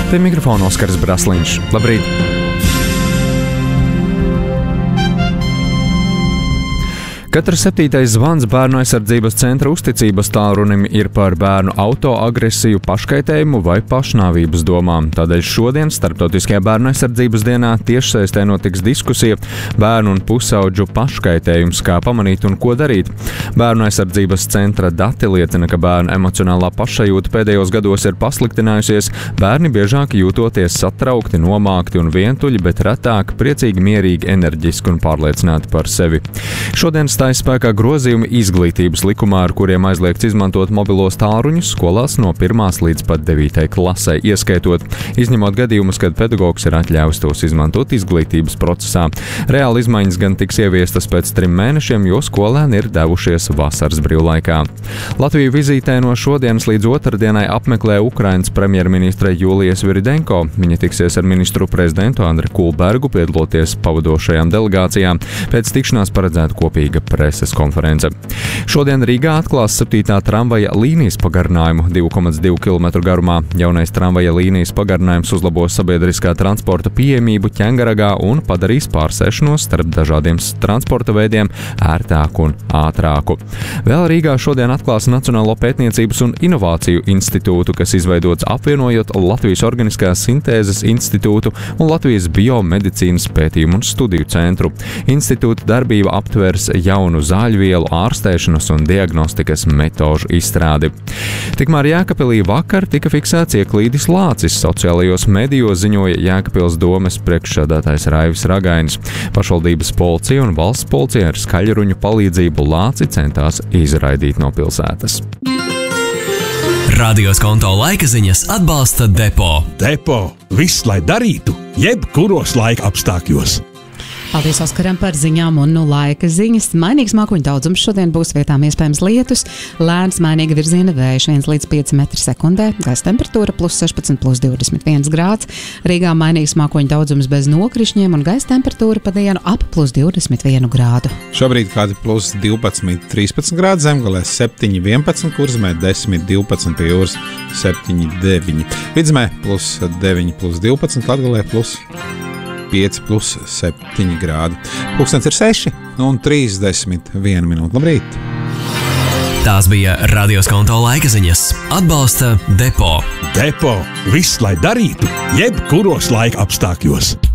Pie mikrofona Oskars Brasliņš. Labrīt! Katrs 7. zvans Bērnu aizsardzības centra uzticības tālrunim ir par bērnu autoagresiju, paškaitējumu vai pašnāvības domām. Tādēļ šodien, Starptautiskajā bērnu aizsardzības dienā, tiešsaistē notiks diskusija bērnu un pusaudžu paškaitējums, kā pamanīt un ko darīt. Bērnu aizsardzības centra dati liecina, ka bērnu emocionālā pašsajūta pēdējos gados ir pasliktinājusies, bērni biežāk jūtoties satraukti, nomākti un vientuļi, bet retāk priecīgi, mierīgi, enerģiski un pārliecināti par sevi. Šodien stājas spēkā grozījumi izglītības likumā, ar kuriem aizliegts izmantot mobilos tālruņus skolās no 1. līdz pat 9. klasē, ieskaitot, izņemot gadījumus, kad pedagogs ir atļāvis tos izmantot izglītības procesā. Reāli izmaiņas gan tiks ieviestas pēc 3 mēnešiem, jo skolēni ir devušies vasaras brīvlaikā. Latviju vizītē no šodienas līdz otrdienai apmeklē Ukrainas premjerministre Julija Sviridenko. Viņa tiksies ar ministru prezidentu Andriu Kulbergu, piedaloties pavadošajām delegācijām. Pēc tikšanās paredzēta kopīga preses konference. Šodien Rīgā atklās 7. tramvaja līnijas pagarinājumu 2,2 km garumā. Jaunais tramvaja līnijas pagarinājums uzlabos sabiedriskā transporta pieejamību Ķengaragā un padarīs pārsēšanos starp dažādiem transporta veidiem ērtāku un ātrāku. Vēl Rīgā šodien atklās Nacionālo pētniecības un inovāciju institūtu, kas izveidots apvienojot Latvijas Organiskās sintēzes institūtu un Latvijas biomedicīnas pētījumu un studiju centru. Institūta darbība aptvers jaunu zāļvielu ārstēšanas un diagnostikas metožu izstrādi. Tikmēr Jēkabpilī vakar tika fiksēts ieklīdis lācis. Sociālajos medijos ziņoja Jēkabpils domes priekšsēdētājs Raivis Ragainis. Pašvaldības policija un valsts policija ar skaļruņu palīdzību lāci centās izraidīt no pilsētas. Radios konto laika ziņas atbalsta Depo. Depo – viss, lai darītu, jebkuros laika apstākļos. Paldies Oskaram par ziņām un laika ziņas. Mainīgs mākoņu daudzums šodien būs, vietām iespējams lietus, lēns mainīga virziena vējš 1 līdz 5 metri sekundē, gaisa temperatūra +16, +21 grāds. Rīgā mainīgs mākoņu daudzums bez nokrišņiem un gaisa temperatūra pa dienu ap +21 grādu. Šobrīd kādi +12, 13 grādi, Zemgalē 7, 11, Kurzemē 10, 12, pie jūras 7, 9. Vidzemē +9, +12, Latgalē +5, +7 grādi. Pulkstens ir 6 un 31 minūte. Labrīt! Tās bija Radios konto laika ziņas. Atbalsta Depo. Depo – viss, lai darītu, jebkuros laika apstākļos.